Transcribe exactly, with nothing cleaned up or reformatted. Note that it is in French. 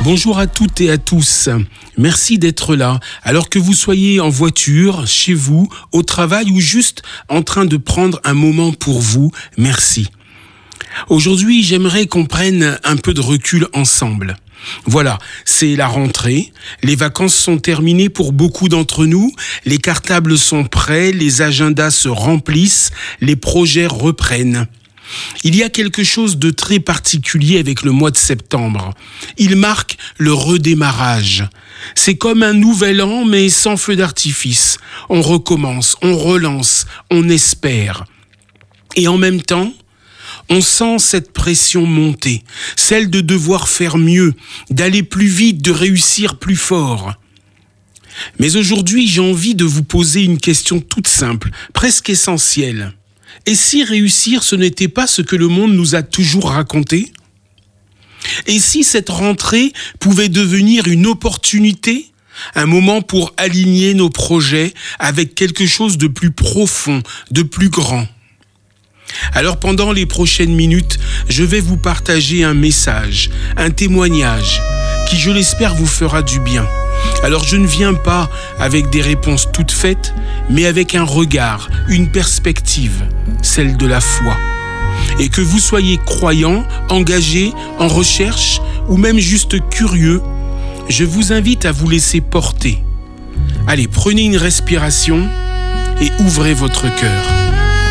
Bonjour à toutes et à tous. Merci d'être là, alors que vous soyez en voiture, chez vous, au travail ou juste en train de prendre un moment pour vous. Merci. Aujourd'hui, j'aimerais qu'on prenne un peu de recul ensemble. Voilà, c'est la rentrée, les vacances sont terminées pour beaucoup d'entre nous, les cartables sont prêts, les agendas se remplissent, les projets reprennent. Il y a quelque chose de très particulier avec le mois de septembre. Il marque le redémarrage. C'est comme un nouvel an, mais sans feu d'artifice. On recommence, on relance, on espère. Et en même temps, on sent cette pression monter, celle de devoir faire mieux, d'aller plus vite, de réussir plus fort. Mais aujourd'hui, j'ai envie de vous poser une question toute simple, presque essentielle. Et si réussir, ce n'était pas ce que le monde nous a toujours raconté ? Et si cette rentrée pouvait devenir une opportunité, un moment pour aligner nos projets avec quelque chose de plus profond, de plus grand ? Alors pendant les prochaines minutes, je vais vous partager un message, un témoignage qui, je l'espère, vous fera du bien. Alors je ne viens pas avec des réponses toutes faites, mais avec un regard, une perspective, celle de la foi. Et que vous soyez croyant, engagé, en recherche ou même juste curieux, je vous invite à vous laisser porter. Allez, prenez une respiration et ouvrez votre cœur.